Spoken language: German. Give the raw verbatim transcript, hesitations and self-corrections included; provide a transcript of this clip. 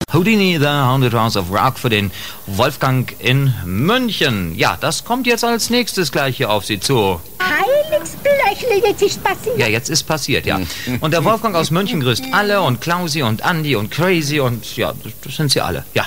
Houdini, The Haunted House of Rock für den Wolfgang in München. Ja, das kommt jetzt als nächstes gleich hier auf Sie zu. Heiligsblöchle, jetzt ist passiert. Ja, jetzt ist passiert, ja. Und der Wolfgang aus München grüßt alle und Klausi und Andi und Crazy und ja, das sind sie alle, ja.